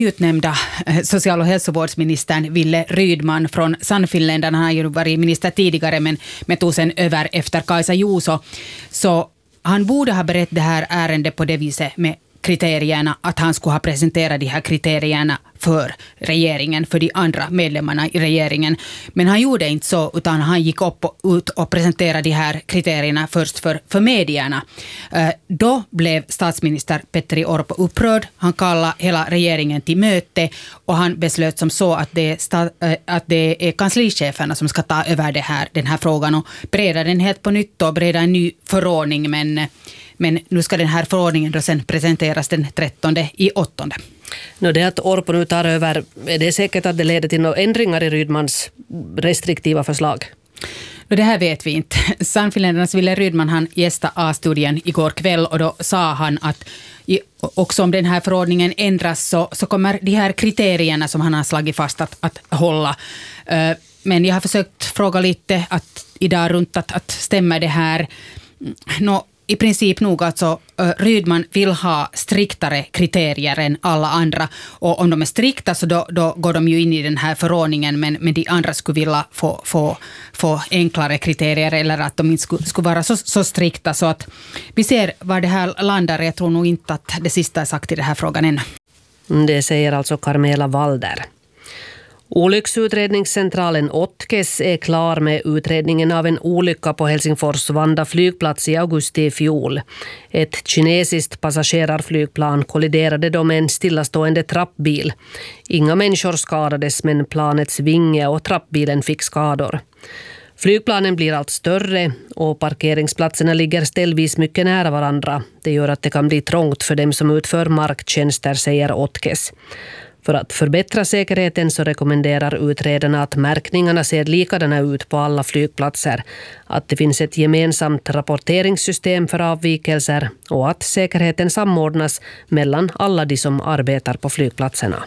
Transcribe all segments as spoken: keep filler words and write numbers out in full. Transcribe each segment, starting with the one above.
Utnämnda social- och hälsovårdsministern Ville Rydman från Sannfinländarna. Han har ju varit minister tidigare men, men tog sen över efter Kaisa Juuso. Så han borde ha berett det här ärendet på det viset med kriterierna, att han skulle ha presenterat de här kriterierna för regeringen, för de andra medlemmarna i regeringen. Men han gjorde inte så, utan han gick upp och, ut och presenterade de här kriterierna först för, för medierna. Eh, då blev statsminister Petteri Orpo upprörd. Han kallade hela regeringen till möte och han beslöt som så att det är, sta, eh, att det är kanslicheferna som ska ta över det här, den här frågan och bereda den helt på nytt och bereda en ny förordning. Men Men nu ska den här förordningen då sen presenteras den trettonde i åttonde. No, det att Orpo nu tar över, är det säkert att det leder till några ändringar i Rydmans restriktiva förslag? No, det här vet vi inte. Sannfinländarnas Ville Rydman han gästade A-studien igår kväll och då sa han att i, också om den här förordningen ändras så, så kommer de här kriterierna som han har slagit fast att, att hålla. Uh, men jag har försökt fråga lite att idag runt att, att stämmer det här. No, i princip nog alltså Rydman vill ha striktare kriterier än alla andra. Och om de är strikta så då, då går de ju in i den här förordningen men, men de andra skulle vilja få, få, få enklare kriterier eller att de inte skulle, skulle vara så, så strikta. Så att vi ser var det här landar. Jag tror nog inte att det sista är sagt i den här frågan än. Det säger alltså Carmela Walder. Olycksutredningscentralen Otkes är klar med utredningen av en olycka på Helsingfors Vanda flygplats i augusti i fjol. Ett kinesiskt passagerarflygplan kolliderade då med en stillastående trappbil. Inga människor skadades men planets vinge och trappbilen fick skador. Flygplanen blir allt större och parkeringsplatserna ligger ställvis mycket nära varandra. Det gör att det kan bli trångt för dem som utför marktjänster, säger Otkes. För att förbättra säkerheten så rekommenderar utredarna att märkningarna ser likadana ut på alla flygplatser, att det finns ett gemensamt rapporteringssystem för avvikelser och att säkerheten samordnas mellan alla de som arbetar på flygplatserna.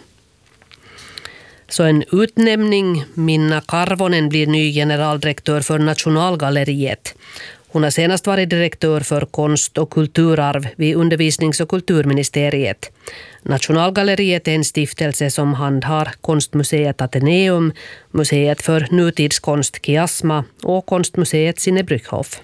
Så en utnämning, Minna Karvonen blir ny generaldirektör för Nationalgalleriet. Hon har senast varit direktör för konst- och kulturarv vid undervisnings- och kulturministeriet. Nationalgalleriet är en stiftelse som handhar konstmuseet Atheneum, museet för nutidskonst Kiasma och konstmuseet Sinnebrückhof.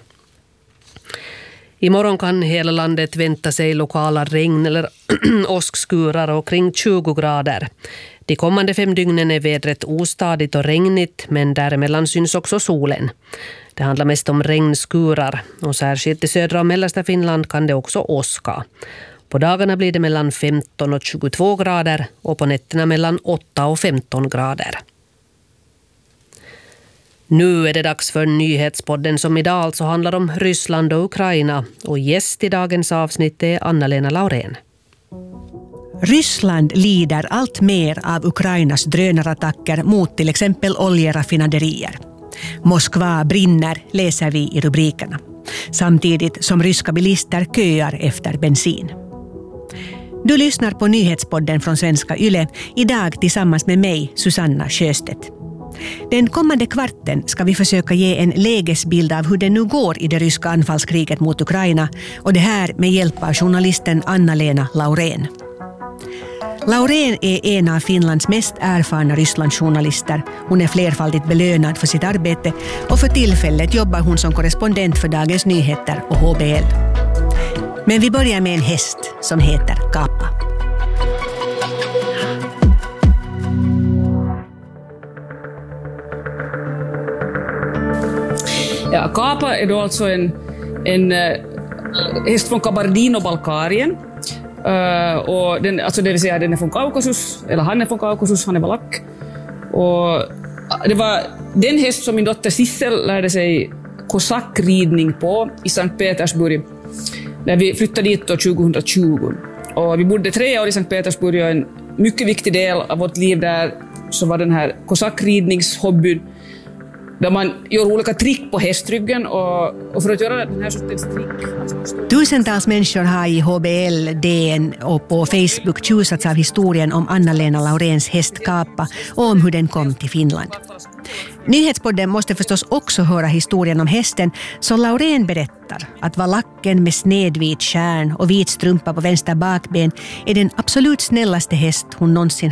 Imorgon kan hela landet vänta sig lokala regn- eller åskskurar och kring tjugo grader. De kommande fem dygnen är vädret ostadigt och regnigt, men däremellan syns också solen. Det handlar mest om regnskurar och särskilt i södra och mellersta Finland kan det också åska. På dagarna blir det mellan femton och tjugotvå grader och på nätterna mellan åtta och femton grader. Nu är det dags för nyhetspodden som idag alltså handlar om Ryssland och Ukraina och gäst i dagens avsnitt är Anna-Lena Laurén. Ryssland lider allt mer av Ukrainas drönarattacker mot till exempel oljeraffinaderier. Moskva brinner, läser vi i rubrikerna. Samtidigt som ryska bilister köar efter bensin. Du lyssnar på nyhetspodden från Svenska Yle, idag tillsammans med mig, Susanna Sjöstedt. Den kommande kvarten ska vi försöka ge en lägesbild av hur det nu går i det ryska anfallskriget mot Ukraina och det här med hjälp av journalisten Anna-Lena Laurén. Laurén är en av Finlands mest erfarna Rysslandsjournalister. Hon är flerfaldigt belönad för sitt arbete och för tillfället jobbar hon som korrespondent för Dagens Nyheter och H B L. Men vi börjar med en häst som heter Kapa. Ja, Kapa är då alltså en, en äh, häst från Kabardino-Balkarien. Uh, och den, alltså det vill säga den är från Kaukasus, eller han är från Kaukasus, han är valack. Och det var den häst som min dotter Sissel lärde sig kosackridning på i Sankt Petersburg när vi flyttade dit då tjugohundratjugo. Och vi bodde tre år i Sankt Petersburg och en mycket viktig del av vårt liv där så var den här kosackridningshobbyn. där man gör olika trick på hästryggen och, och för att göra den här sortens trick. Tusentals människor har i H B L, D N och på Facebook tjusats av historien om Anna-Lena Lauréns häst Kapa och om hur den kom till Finland. Nyhetspodden måste förstås också höra historien om hästen som Laurén berättar att valacken med snedvit kärn och vit strumpa på vänster bakben är den absolut snällaste häst hon någonsin